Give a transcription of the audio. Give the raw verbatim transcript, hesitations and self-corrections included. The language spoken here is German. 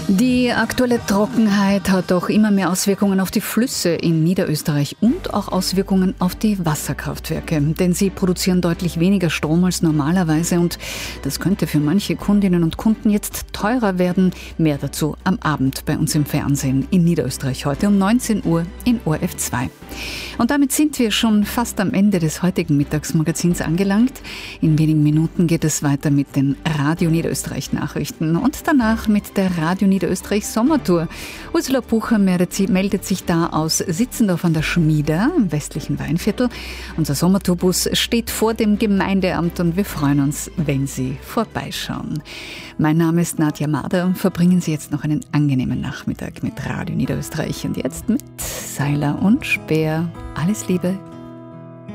Die aktuelle Trockenheit hat auch immer mehr Auswirkungen auf die Flüsse in Niederösterreich und auch Auswirkungen auf die Wasserkraftwerke. Denn sie produzieren deutlich weniger Strom als normalerweise und das könnte für manche Kundinnen und Kunden jetzt teurer werden. Mehr dazu am Abend bei uns im Fernsehen in Niederösterreich heute um neunzehn Uhr in O R F zwei. Und damit sind wir schon fast am Ende des heutigen Mittagsmagazins angelangt. In wenigen Minuten geht es weiter mit den Radio Niederösterreich Nachrichten und danach mit der Radio Niederösterreich Sommertour. Ursula Bucher meldet sich da aus Sitzendorf an der Schmieder im westlichen Weinviertel. Unser Sommertourbus steht vor dem Gemeindeamt und wir freuen uns, wenn Sie vorbeischauen. Mein Name ist Nadja Mader. Verbringen Sie jetzt noch einen angenehmen Nachmittag mit Radio Niederösterreich und jetzt mit Seiler und Speer. Alles Liebe.